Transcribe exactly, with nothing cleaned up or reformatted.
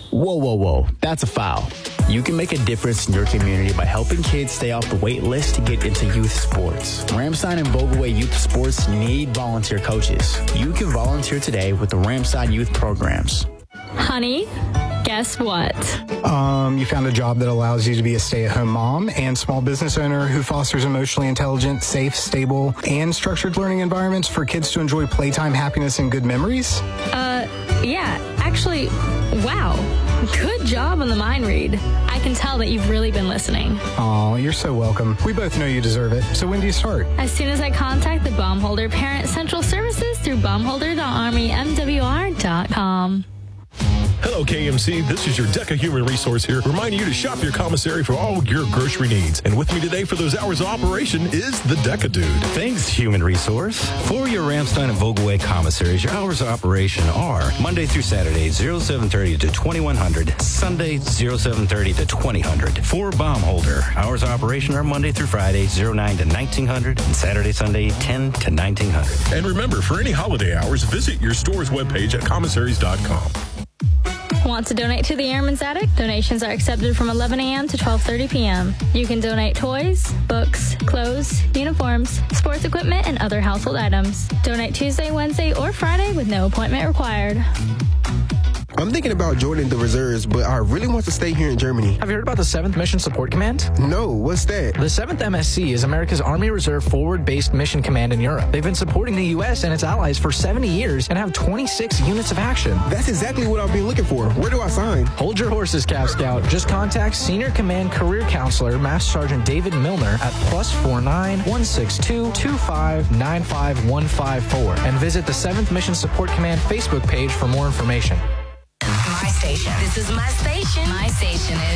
Whoa, whoa, whoa. That's a foul. You can make a difference in your community by helping kids stay off the wait list to get into youth sports. Ramstein and Vogelway Youth Sports need volunteer coaches. You can volunteer today with the Ramstein Youth Programs. Honey, guess what? Um, you found a job that allows you to be a stay-at-home mom and small business owner who fosters emotionally intelligent, safe, stable, and structured learning environments for kids to enjoy playtime, happiness, and good memories? Uh, yeah. Actually, wow. Good job on the mind read. I can tell that you've really been listening. Aw, you're so welcome. We both know you deserve it. So when do you start? As soon as I contact the Baumholder Parent Central Services through baumholder dot army m w r dot com. Hello, K M C. This is your DECA Human Resource here, reminding you to shop your commissary for all your grocery needs. And with me today for those hours of operation is the DECA Dude. Thanks, Human Resource. For your Ramstein and Vogelway commissaries, your hours of operation are Monday through Saturday, seven thirty to twenty-one hundred, Sunday, seven thirty to twenty hundred. For Baumholder, hours of operation are Monday through Friday, nine to nineteen hundred, and Saturday, Sunday, ten to nineteen hundred. And remember, for any holiday hours, visit your store's webpage at commissaries dot com. Want to donate to the Airman's Attic? Donations are accepted from eleven a.m. to twelve thirty p.m. You can donate toys, books, clothes, uniforms, sports equipment, and other household items. Donate Tuesday, Wednesday, or Friday with no appointment required. I'm thinking about joining the reserves, but I really want to stay here in Germany. Have you heard about the seventh Mission Support Command? No, what's that? The seventh M S C is America's Army Reserve Forward-Based Mission Command in Europe. They've been supporting the U S and its allies for seventy years and have twenty-six units of action. That's exactly what I've been looking for. Where do I sign? Hold your horses, Calf Scout. Just contact Senior Command Career Counselor Master Sergeant David Milner at plus four nine one six two two five nine five one five four and visit the seventh Mission Support Command Facebook page for more information. My station. This is my station. My station is